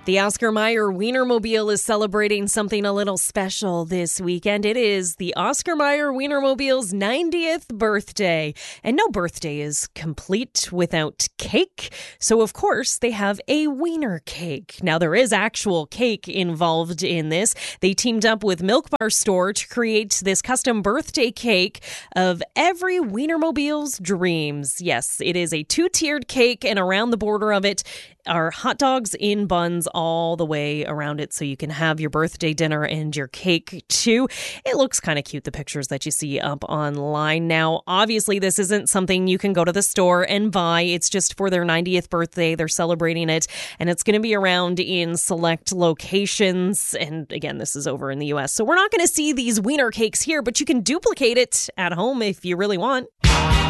The Oscar Mayer Wienermobile is celebrating something a little special this weekend. It is the Oscar Mayer Wienermobile's 90th birthday. And no birthday is complete without cake. So, of course, they have a wiener cake. Now, there is actual cake involved in this. They teamed up with Milk Bar Store to create this custom birthday cake of every Wienermobile's dreams. Yes, it is a two-tiered cake, and around the border of it are hot dogs in buns all the way around it, so you can have your birthday dinner and your cake too. It looks kind of cute, the pictures that you see up online. Now, obviously, this isn't something you can go to the store and buy. It's just for their 90th birthday. They're celebrating it, and it's going to be around in select locations. And again, this is over in the U.S., so we're not going to see these wiener cakes here, but you can duplicate it at home if you really want.